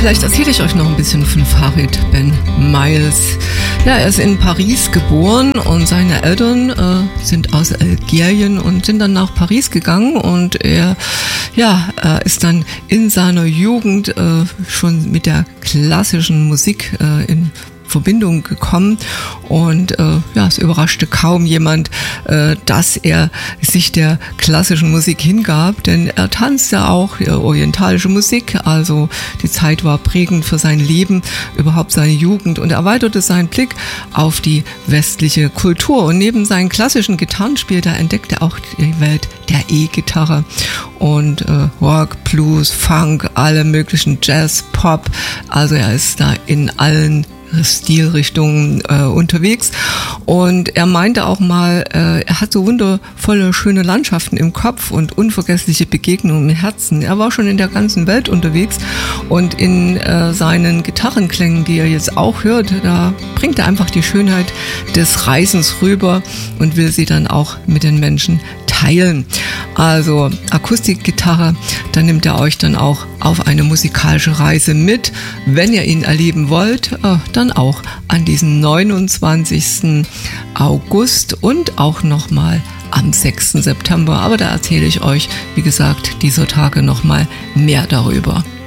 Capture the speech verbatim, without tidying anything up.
vielleicht erzähle ich euch noch ein bisschen von Farid Ben Miles. Ja, er ist in Paris geboren und seine Eltern äh, sind aus Algerien und sind dann nach Paris gegangen und er ja, äh, ist dann in seiner Jugend äh, schon mit der klassischen Musik äh, in Verbindung gekommen und äh, ja, es überraschte kaum jemand, äh, dass er sich der klassischen Musik hingab, denn er tanzte auch äh, orientalische Musik, also die Zeit war prägend für sein Leben, überhaupt seine Jugend und erweiterte seinen Blick auf die westliche Kultur und neben seinen klassischen Gitarrenspiel, da entdeckte er auch die Welt der E-Gitarre und äh, Rock, Blues, Funk, alle möglichen Jazz, Pop, also er ist da in allen Stilrichtungen äh, unterwegs und er meinte auch mal, äh, er hat so wundervolle, schöne Landschaften im Kopf und unvergessliche Begegnungen im Herzen. Er war schon in der ganzen Welt unterwegs und in äh, seinen Gitarrenklängen, die er jetzt auch hört, da bringt er einfach die Schönheit des Reisens rüber und will sie dann auch mit den Menschen teilen. Also Akustikgitarre, da nimmt er euch dann auch auf eine musikalische Reise mit. Wenn ihr ihn erleben wollt, äh, dann auch an diesem neunundzwanzigsten August und auch nochmal am sechsten September. Aber da erzähle ich euch, wie gesagt, dieser Tage nochmal mehr darüber.